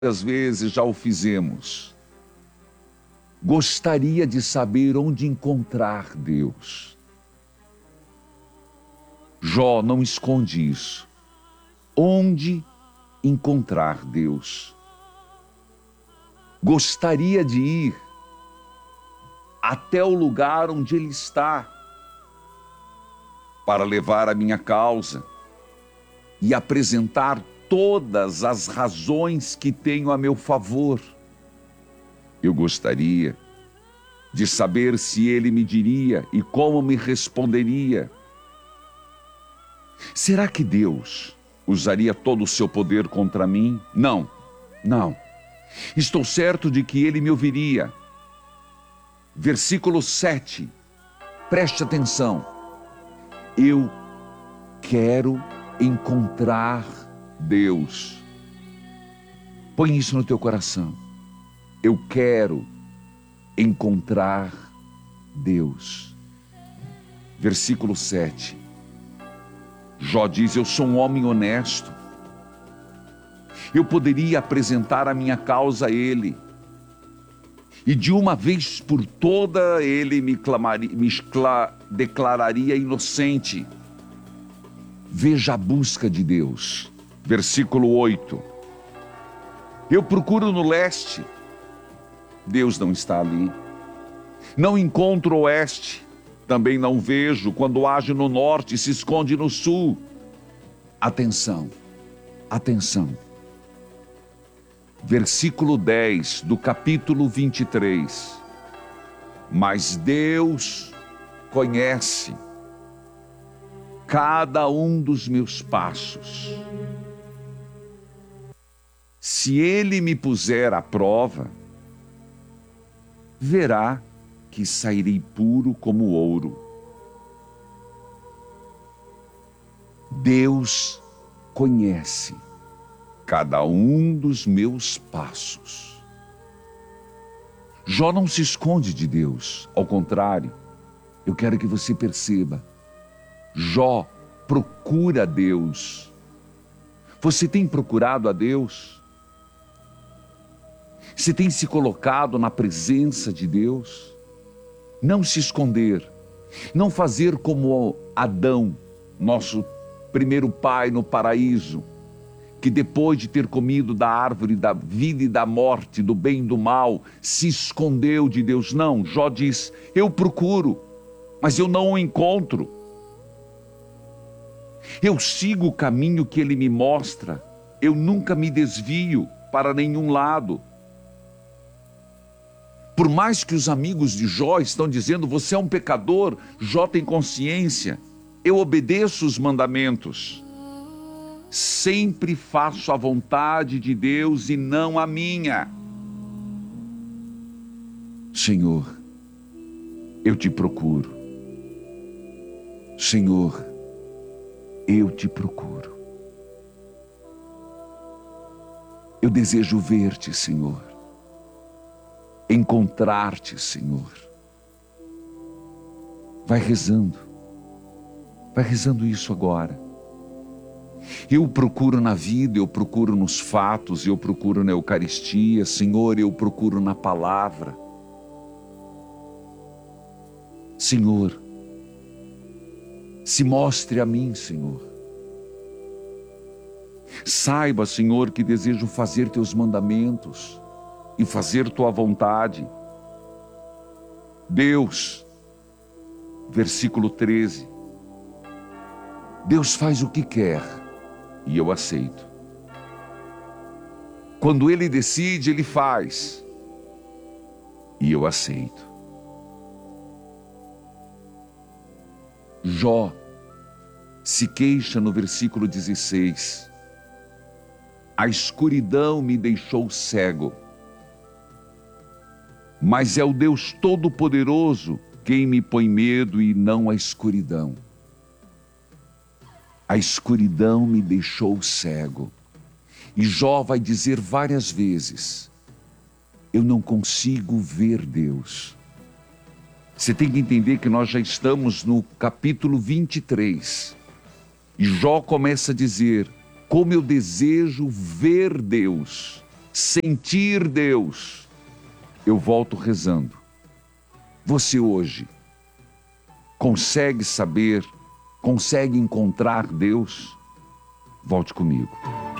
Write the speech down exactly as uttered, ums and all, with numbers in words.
Muitas vezes já o fizemos. Gostaria de saber onde encontrar Deus. Jó não esconde isso. Onde encontrar Deus? Gostaria de ir até o lugar onde Ele está, para levar a minha causa e apresentar todas as razões que tenho a meu favor. Eu gostaria de saber se Ele me diria e como me responderia. Será que Deus usaria todo o seu poder contra mim? Não, não. Estou certo de que Ele me ouviria. Versículo sete, preste atenção. Eu quero encontrar Deus. Põe isso no teu coração. Eu quero encontrar Deus. Versículo sete. Jó diz: eu sou um homem honesto. Eu poderia apresentar a minha causa a Ele, e de uma vez por toda Ele me, clamaria, me escla, declararia inocente. Veja a busca de Deus. Versículo oito. Eu procuro no leste, Deus não está ali. Não encontro o oeste, também não vejo. Quando age no norte, se esconde no sul. Atenção, atenção. Versículo dez do capítulo vinte e três. Mas Deus conhece cada um dos meus passos. Se Ele me puser à prova, verá que sairei puro como ouro. Deus conhece cada um dos meus passos. Jó não se esconde de Deus, ao contrário, eu quero que você perceba, Jó procura Deus. Você tem procurado a Deus? Você tem se colocado na presença de Deus? Não se esconder, não fazer como Adão, nosso primeiro pai no paraíso, que depois de ter comido da árvore da vida e da morte, do bem e do mal, se escondeu de Deus. Não, Jó diz: eu procuro, mas eu não o encontro. Eu sigo o caminho que Ele me mostra, eu nunca me desvio para nenhum lado. Por mais que os amigos de Jó estão dizendo: você é um pecador, Jó tem consciência, eu obedeço os mandamentos. Sempre faço a vontade de Deus e não a minha. Senhor, eu te procuro. Senhor, eu te procuro. Eu desejo ver-te, Senhor. Encontrar-te, Senhor. Vai rezando. Vai rezando isso agora. Eu procuro na vida, eu procuro nos fatos, eu procuro na Eucaristia, Senhor, eu procuro na palavra. Senhor, se mostre a mim, Senhor. Saiba, Senhor, que desejo fazer teus mandamentos e fazer tua vontade. Deus, versículo treze. Deus faz o que quer e eu aceito. Quando Ele decide, Ele faz e eu aceito. Jó se queixa no versículo dezesseis. A escuridão me deixou cego, mas é o Deus Todo-Poderoso quem me põe medo e não a escuridão. A escuridão me deixou cego. E Jó vai dizer várias vezes: eu não consigo ver Deus. Você tem que entender que nós já estamos no capítulo vinte e três. E Jó começa a dizer: como eu desejo ver Deus. sentir Deus. Eu volto rezando. Você hoje consegue saber, consegue encontrar Deus? Volte comigo.